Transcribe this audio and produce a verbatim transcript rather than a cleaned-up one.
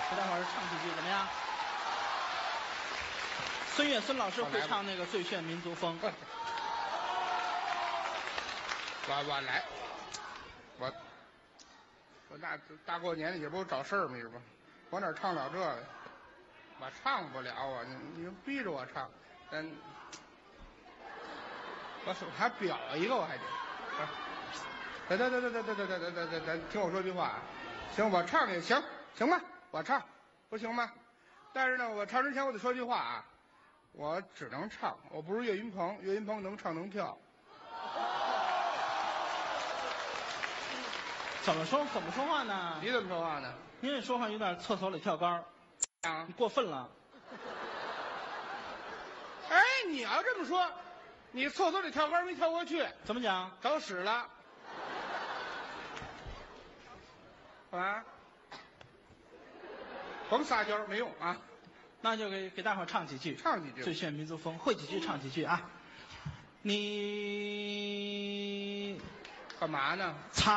给大伙儿唱几句怎么样？孙越孙老师会唱那个《最炫民族风》。 我我来，我我大大过年的也不找事儿嘛，是吧？我哪唱了这个？我唱不了啊！你你们逼着我唱，但我手还表一个，我还得。等等等等等等等等等等等，听我说句话啊！行，我唱也行，行吧？我唱，不行吗？但是呢，我唱之前我得说句话啊，我只能唱，我不是岳云鹏，岳云鹏能唱能跳。 怎么说怎么说话呢？ 你怎么说话呢？ 您这说话有点厕所里跳高， 啊， 你过分了。 哎，你要这么说，你厕所里跳高没跳过去， 怎么讲？ 找屎了。啊，甭撒娇没用啊， 那就给给大伙儿唱几句， 唱几句。 最炫民族风，会几句唱几句啊。你干嘛呢？ 擦。